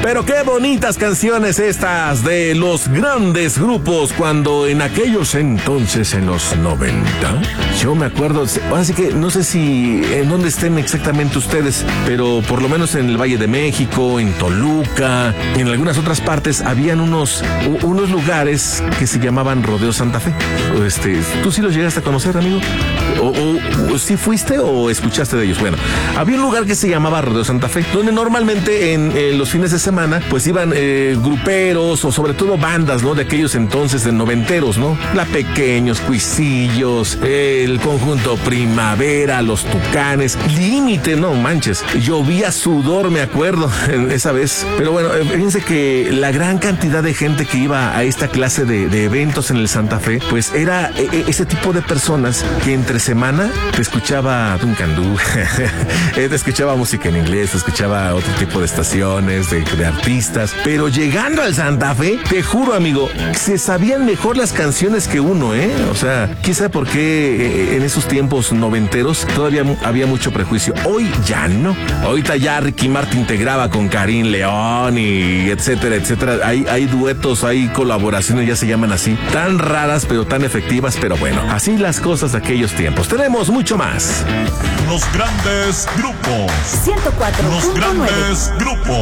Pero qué bonitas canciones estas de los grandes grupos cuando en aquellos entonces, en los 90, yo me acuerdo, así que no sé si en dónde estén exactamente ustedes, pero por lo menos en el Valle de México, en Toluca, en algunas otras partes, habían unos lugares que se llamaban Rodeo Santa Fe. ¿Tú sí los llegaste a conocer, amigo? ¿O sí fuiste o escuchaste de ellos? Bueno, había un lugar que se llamaba Rodeo Santa Fe, donde normalmente en los fines de semana, pues iban gruperos o sobre todo bandas, ¿no? De aquellos entonces de noventeros, ¿no? La Pequeños, Cuisillos, el Conjunto Primavera, Los Tucanes, Límite, no manches. Llovía sudor, me acuerdo, esa vez. Pero bueno, fíjense que la gran cantidad de gente que iba a esta clase de eventos en el Santa Fe, pues era ese tipo de personas que entre semana te escuchaba Duncan Du, te escuchaba música en inglés, te escuchaba otro tipo de estaciones, de artistas, pero llegando al Santa Fe, te juro, amigo, se sabían mejor las canciones que uno, ¿eh? O sea, quizá porque en esos tiempos noventeros todavía había mucho prejuicio. Hoy ya no. Ahorita ya Ricky Martin te graba con Karim León y etcétera, etcétera. Hay duetos, hay colaboraciones, ya se llaman así, tan raras pero tan efectivas, pero bueno, así las cosas de aquellos tiempos. Tenemos mucho más. Los grandes grupos. 104.9. Los grandes grupos.